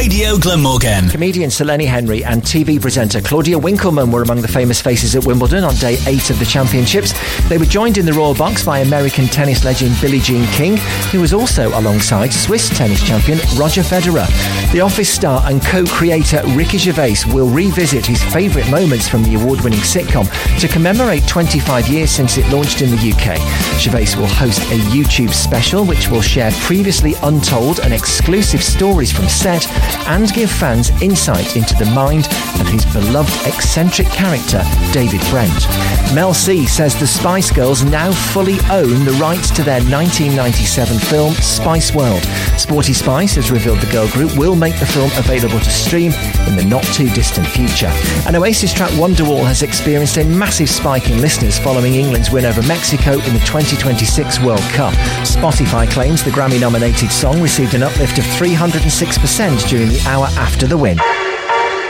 Radio Glamorgan. Comedian Selene Henry and TV presenter Claudia Winkleman were among the famous faces at Wimbledon on day 8 of the championships. They were joined in the royal box by American tennis legend Billie Jean King, who was also alongside Swiss tennis champion Roger Federer. The Office star and co-creator Ricky Gervais will revisit his favourite moments from the award-winning sitcom to commemorate 25 years since it launched in the UK. Gervais will host a YouTube special which will share previously untold and exclusive stories from set and give fans insight into the mind of his beloved eccentric character David Brent. Mel C says the Spice Girls now fully own the rights to their 1997 film Spice World. Sporty Spice has revealed the girl group will make the film available to stream in the not too distant future. And Oasis track Wonderwall has experienced a massive spike in listeners following England's win over Mexico in the 2026 World Cup. Spotify claims the Grammy-nominated song received an uplift of 306% during the hour after the win.